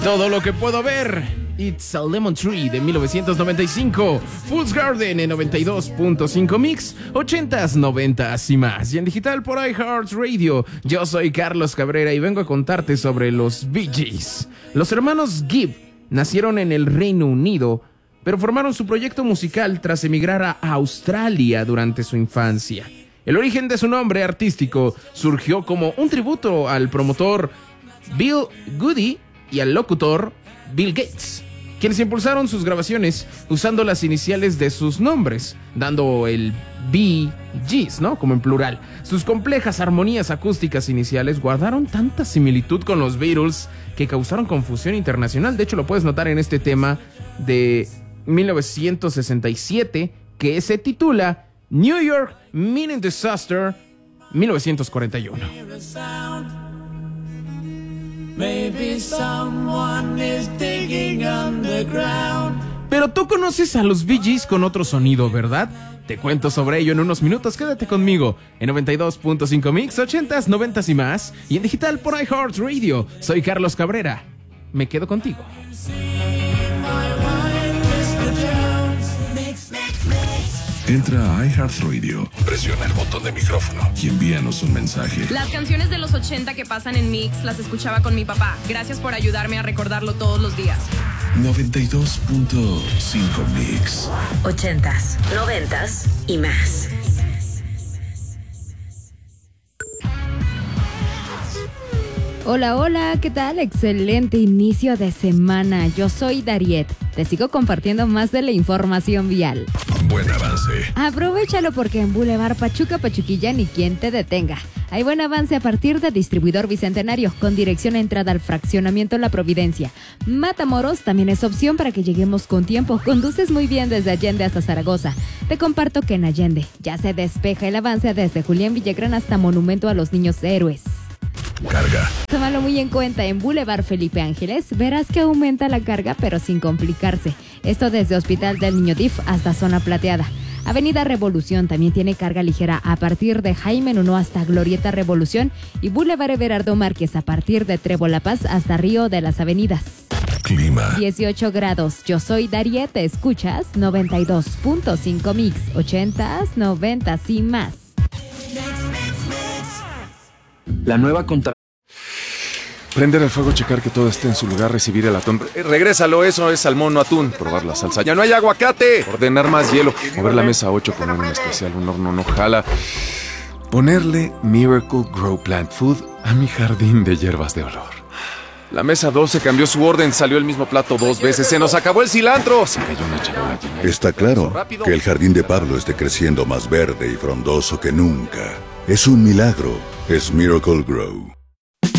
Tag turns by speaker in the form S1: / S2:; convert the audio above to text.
S1: Todo lo que puedo ver. It's a Lemon Tree de 1995. Fool's Garden en 92.5 Mix, 80s, 90s y más. Y en digital por iHeartRadio. Yo soy Carlos Cabrera y vengo a contarte sobre los Bee Gees. Los hermanos Gibb nacieron en el Reino Unido, pero formaron su proyecto musical tras emigrar a Australia durante su infancia. El origen de su nombre artístico surgió como un tributo al promotor Bill Goody y al locutor Bill Gates, quienes impulsaron sus grabaciones usando las iniciales de sus nombres, dando el Bee Gees, ¿no? Como en plural. Sus complejas armonías acústicas iniciales guardaron tanta similitud con los Beatles que causaron confusión internacional. De hecho, lo puedes notar en este tema de 1967 que se titula New York Meaning Disaster 1941.
S2: Maybe someone is digging underground.
S1: Pero tú conoces a los Bee Gees con otro sonido, ¿verdad? Te cuento sobre ello en unos minutos. Quédate conmigo en 92.5 Mix, 80s, 90s y más. Y en digital por iHeartRadio. Soy Carlos Cabrera. Me quedo contigo.
S3: Entra a iHeartRadio, presiona el botón de micrófono y envíanos un mensaje.
S4: Las canciones de los 80 que pasan en Mix las escuchaba con mi papá. Gracias por ayudarme a recordarlo todos los días.
S3: 92.5 Mix.
S5: 80s, 90s y más.
S6: Hola, hola, ¿qué tal? Excelente inicio de semana. Yo soy Dariet. Te sigo compartiendo más de la información vial.
S3: Buen avance.
S6: Aprovechalo porque en Boulevard Pachuca, Pachuquilla, ni quien te detenga. Hay buen avance a partir de Distribuidor Bicentenario, con dirección a entrada al fraccionamiento La Providencia. Matamoros también es opción para que lleguemos con tiempo. Conduces muy bien desde Allende hasta Zaragoza. Te comparto que en Allende ya se despeja el avance desde Julián Villagrán hasta Monumento a los Niños Héroes.
S3: Carga.
S6: Tómalo muy en cuenta, en Boulevard Felipe Ángeles verás que aumenta la carga pero sin complicarse. Esto desde Hospital del Niño DIF hasta Zona Plateada. Avenida Revolución también tiene carga ligera a partir de Jaime Nuno hasta Glorieta Revolución y Boulevard Everardo Márquez a partir de Trébol La Paz hasta Río de las Avenidas.
S3: Clima.
S6: 18 grados. Yo soy Dariet, escuchas 92.5 Mix, 80s, 90s y más.
S7: La nueva
S8: Prender el fuego, checar que todo esté en su lugar, recibir el atún. Regrésalo, eso es salmón, no atún. Probar la salsa. ¡Ya no hay aguacate! Ordenar más hielo. Mover la mesa 8, poner un especial, un horno no jala. Ponerle Miracle Grow Plant Food a mi jardín de hierbas de olor. La mesa 12 cambió su orden, salió el mismo plato 2 veces. ¡Se nos acabó el cilantro! Se cayó una charola llena.
S9: Está claro que el jardín de Pablo esté creciendo más verde y frondoso que nunca. Es un milagro. Es Miracle Grow.